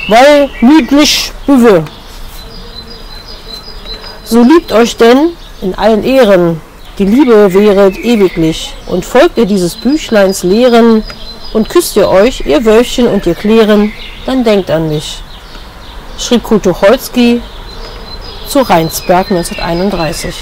weil müdlich büwe. So liebt euch denn in allen Ehren, die Liebe wäret ewiglich, und folgt ihr dieses Büchleins Lehren, und küsst ihr euch, ihr Wölfchen und ihr Klären, dann denkt an mich, schrieb Kurt Tucholsky zu Rheinsberg 1931.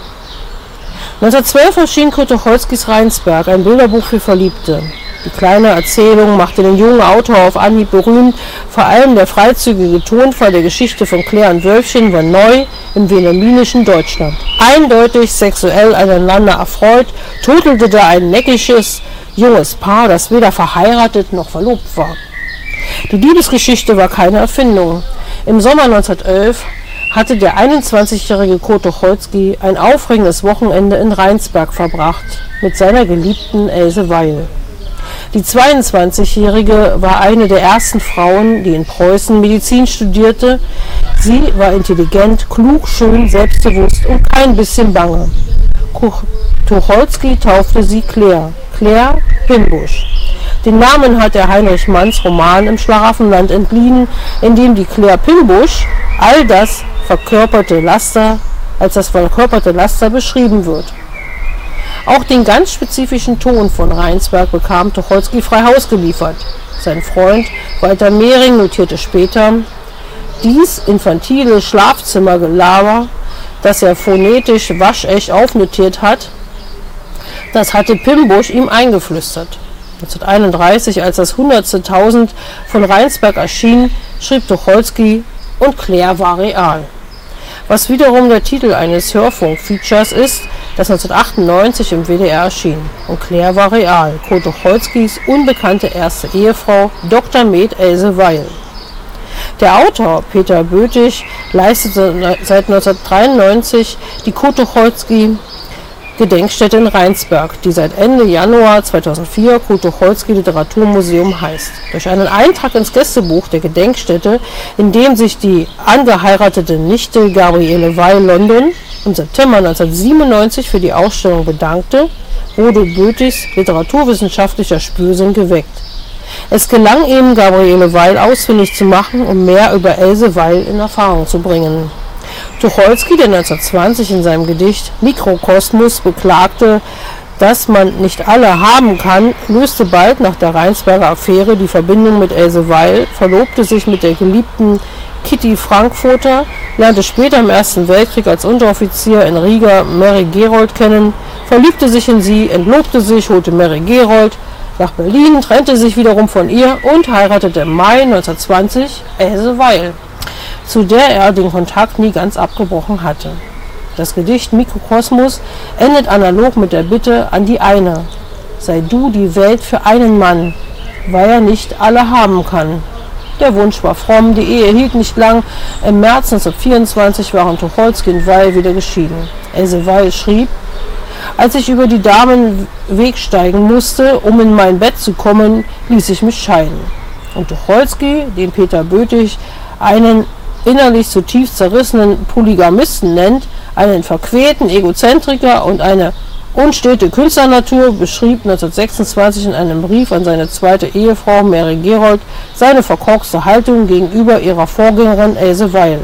1912 erschien Kurt Tucholskys Rheinsberg, ein Bilderbuch für Verliebte. Die kleine Erzählung machte den jungen Autor auf Anhieb berühmt, vor allem der freizügige Tonfall der Geschichte von Claire und Wölfchen war neu im wilhelminischen Deutschland. Eindeutig sexuell aneinander erfreut, turtelte da ein neckisches, junges Paar, das weder verheiratet noch verlobt war. Die Liebesgeschichte war keine Erfindung. Im Sommer 1911 hatte der 21-jährige Kurt Tucholsky ein aufregendes Wochenende in Rheinsberg verbracht mit seiner geliebten Else Weil. Die 22-jährige war eine der ersten Frauen, die in Preußen Medizin studierte. Sie war intelligent, klug, schön, selbstbewusst und kein bisschen bange. Tucholsky taufte sie Claire Pimbusch. Den Namen hat der Heinrich Manns Roman Im Schlaraffenland entliehen, in dem die Claire Pimbusch als das verkörperte Laster beschrieben wird. Auch den ganz spezifischen Ton von Rheinsberg bekam Tucholsky frei Haus geliefert. Sein Freund Walter Mehring notierte später, dies infantile Schlafzimmergelaber, das er phonetisch waschecht aufnotiert hat, das hatte Pimbusch ihm eingeflüstert. 1931, als das 100.000 von Rheinsberg erschien, schrieb Tucholsky, und Claire war real. Was wiederum der Titel eines Hörfunk-Features ist, das 1998 im WDR erschien. Und Claire war real, Kurt Tucholskys unbekannte erste Ehefrau, Dr. med. Else Weil. Der Autor Peter Bötig leistete seit 1993 die Kurt Tucholsky Gedenkstätte in Rheinsberg, die seit Ende Januar 2004 Kurt Tucholsky Literaturmuseum heißt. Durch einen Eintrag ins Gästebuch der Gedenkstätte, in dem sich die angeheiratete Nichte Gabriele Weil London im September 1997 für die Ausstellung bedankte, wurde Bötigs literaturwissenschaftlicher Spürsinn geweckt. Es gelang ihm, Gabriele Weil ausfindig zu machen, um mehr über Else Weil in Erfahrung zu bringen. Tucholsky, der 1920 in seinem Gedicht Mikrokosmos beklagte, dass man nicht alle haben kann, löste bald nach der Rheinsberger Affäre die Verbindung mit Else Weil, verlobte sich mit der geliebten Kitty Frankfurter, lernte später im Ersten Weltkrieg als Unteroffizier in Riga Mary Gerold kennen, verliebte sich in sie, entlobte sich, holte Mary Gerold nach Berlin, trennte sich wiederum von ihr und heiratete im Mai 1920 Else Weil, zu der er den Kontakt nie ganz abgebrochen hatte. Das Gedicht Mikrokosmos endet analog mit der Bitte an die eine: Sei du die Welt für einen Mann, weil er nicht alle haben kann. Der Wunsch war fromm, die Ehe hielt nicht lang. Im März 1924 waren Tucholsky und Weil wieder geschieden. Else Weil schrieb: Als ich über die Damenweg steigen musste, um in mein Bett zu kommen, ließ ich mich scheiden. Und Tucholsky, den Peter Bötig einen innerlich zutiefst zerrissenen Polygamisten nennt, einen verquälten Egozentriker und eine unstete Künstlernatur, beschrieb 1926 in einem Brief an seine zweite Ehefrau Mary Gerold seine verkorkste Haltung gegenüber ihrer Vorgängerin Else Weil.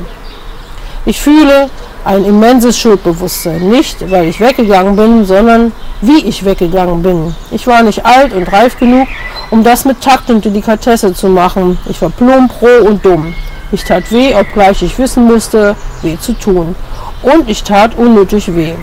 Ich fühle ein immenses Schuldbewusstsein, nicht weil ich weggegangen bin, sondern wie ich weggegangen bin. Ich war nicht alt und reif genug, um das mit Takt und Delikatesse zu machen. Ich war plump, roh und dumm. Ich tat weh, obgleich ich wissen musste, weh zu tun. Und ich tat unnötig weh.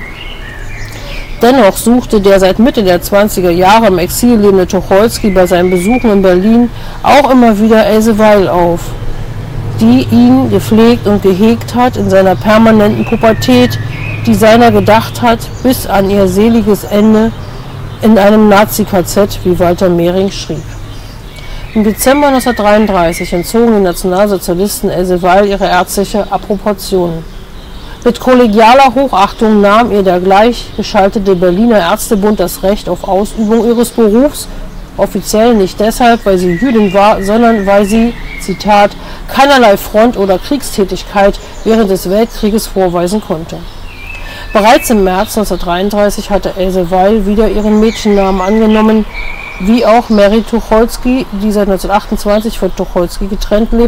Dennoch suchte der seit Mitte der 20er Jahre im Exil lebende Tucholsky bei seinen Besuchen in Berlin auch immer wieder Else Weil auf, die ihn gepflegt und gehegt hat in seiner permanenten Pubertät, die seiner gedacht hat, bis an ihr seliges Ende in einem Nazi-KZ, wie Walter Mehring schrieb. Im Dezember 1933 entzogen die Nationalsozialisten Else Weil ihre ärztliche Approbation. Mit kollegialer Hochachtung nahm ihr der gleichgeschaltete Berliner Ärztebund das Recht auf Ausübung ihres Berufs, offiziell nicht deshalb, weil sie Jüdin war, sondern weil sie, Zitat, keinerlei Front- oder Kriegstätigkeit während des Weltkrieges vorweisen konnte. Bereits im März 1933 hatte Else Weil wieder ihren Mädchennamen angenommen, wie auch Mary Tucholsky, die seit 1928 von Tucholsky getrennt lebte.